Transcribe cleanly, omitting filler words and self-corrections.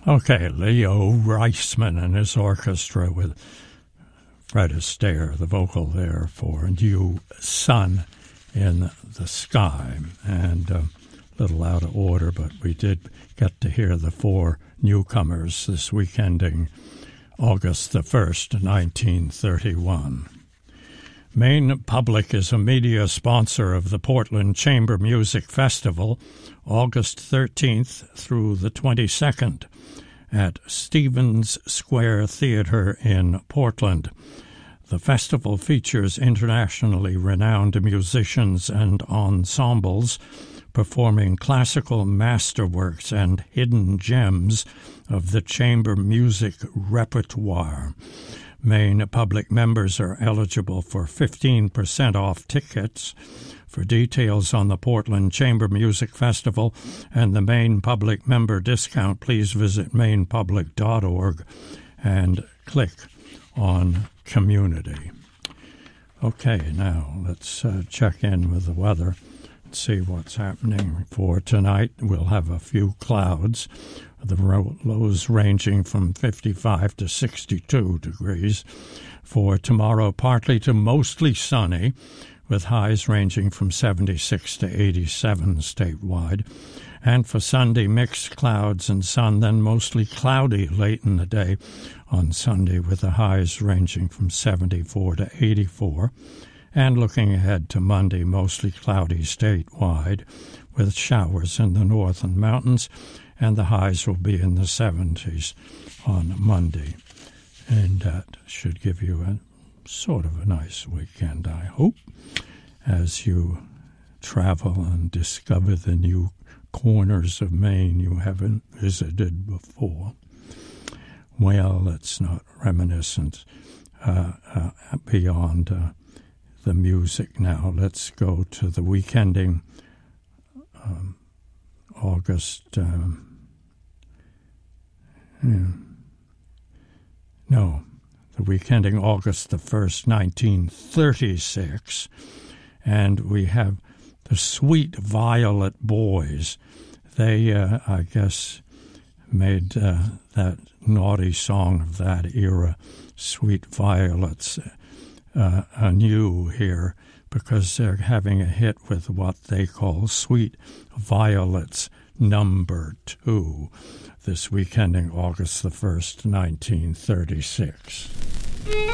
Okay, Leo Reisman and his orchestra with Fred Astaire, the vocal there for New Sun in the Sky. And a little out of order, but we did get to hear the four newcomers this week ending August the 1st, 1931. Maine Public is a media sponsor of the Portland Chamber Music Festival, August 13th through the 22nd at Stevens Square Theater in Portland. The festival features internationally renowned musicians and ensembles performing classical masterworks and hidden gems of the chamber music repertoire. Maine Public members are eligible for 15% off tickets. For details on the Portland Chamber Music Festival and the Maine Public member discount, please visit mainepublic.org and click on Community. Okay, now let's check in with the weather and see what's happening for tonight. We'll have a few clouds, the lows ranging from 55 to 62 degrees. For tomorrow, partly to mostly sunny, with highs ranging from 76 to 87 statewide. And for Sunday, mixed clouds and sun, then mostly cloudy late in the day on Sunday, with the highs ranging from 74 to 84. And looking ahead to Monday, mostly cloudy statewide, with showers in the northern mountains, and the highs will be in the 70s on Monday. And that should give you a sort of a nice weekend, I hope, as you travel and discover the new corners of Maine you haven't visited before. Well, let's not reminiscent beyond the music now. Let's go to the weekending August. The weekending August the 1st, 1936, and we have the Sweet Violet Boys. They, I guess, made that naughty song of that era, Sweet Violets, anew here, because they're having a hit with what they call Sweet Violets Number 2, this weekending August the 1st, 1936.